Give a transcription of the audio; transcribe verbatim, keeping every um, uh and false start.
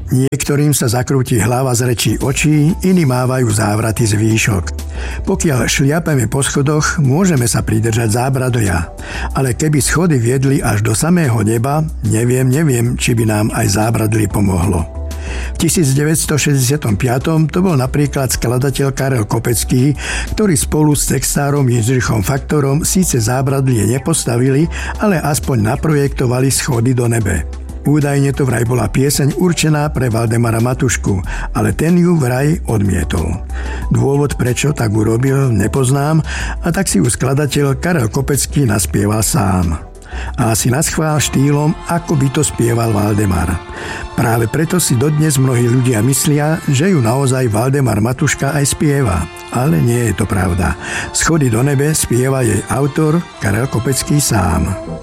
Niektorým sa zakrúti hlava z rečí očí, iní mávajú závraty z výšok. Pokiaľ šliapeme po schodoch, môžeme sa pridržať zábradoja. Ale keby schody viedli až do samého neba, neviem, neviem, či by nám aj zábradlie pomohlo. V devätnásťstošesťdesiatpäť to bol napríklad skladateľ Karel Kopecký, ktorý spolu s textárom Jindřichom Faktorom síce zábradlie nepostavili, ale aspoň naprojektovali schody do nebe. Údajne to vraj bola pieseň určená pre Valdemara Matušku, ale ten ju vraj odmietol. Dôvod, prečo tak urobil, nepoznám, a tak si ju skladateľ Karel Kopecký naspieval sám. A asi naschvál štýlom, ako by to spieval Valdemar. Práve preto si dodnes mnohí ľudia myslia, že ju naozaj Valdemar Matuška aj spieva. Ale nie je to pravda. Schody do nebe spieva jej autor Karel Kopecký sám.